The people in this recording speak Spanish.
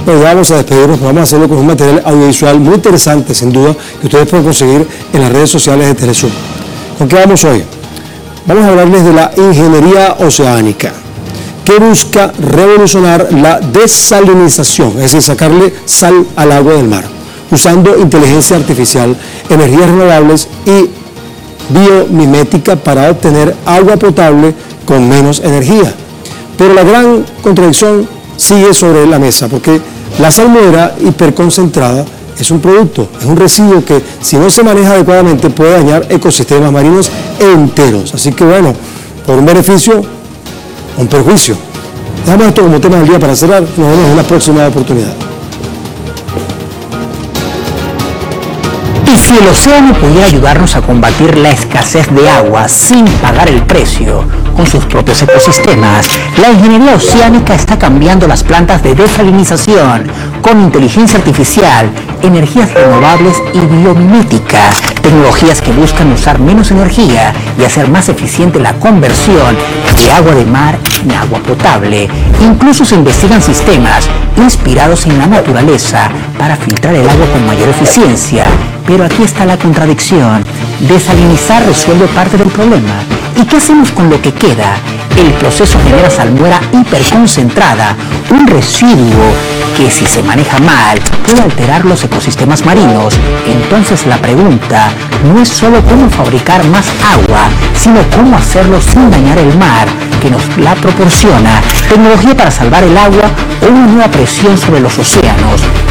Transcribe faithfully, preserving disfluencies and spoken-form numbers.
Bueno, ya vamos a despedirnos, vamos a hacerlo con un material audiovisual muy interesante, sin duda, que ustedes pueden conseguir en las redes sociales de Telesur. ¿Con qué vamos hoy? Vamos a hablarles de la ingeniería oceánica, que busca revolucionar la desalinización, es decir, sacarle sal al agua del mar, usando inteligencia artificial, energías renovables y biomimética para obtener agua potable con menos energía. Pero la gran contradicción sigue sobre la mesa, porque la salmuera hiperconcentrada es un producto, es un residuo que si no se maneja adecuadamente puede dañar ecosistemas marinos enteros. Así que bueno, por un beneficio, un perjuicio. Dejamos esto como tema del día para cerrar, nos vemos en una próxima oportunidad. Y si el océano pudiera ayudarnos a combatir la escasez de agua sin pagar el precio con sus propios ecosistemas, la ingeniería oceánica está cambiando las plantas de desalinización con inteligencia artificial, energías renovables y biomimética, tecnologías que buscan usar menos energía y hacer más eficiente la conversión de agua de mar en agua potable. Incluso se investigan sistemas inspirados en la naturaleza para filtrar el agua con mayor eficiencia. Pero aquí está la contradicción. Desalinizar resuelve parte del problema. ¿Y qué hacemos con lo que queda? El proceso genera salmuera hiperconcentrada, un residuo que si se maneja mal puede alterar los ecosistemas marinos. Entonces la pregunta no es solo cómo fabricar más agua, sino cómo hacerlo sin dañar el mar, que nos la proporciona, tecnología para salvar el agua o una nueva presión sobre los océanos.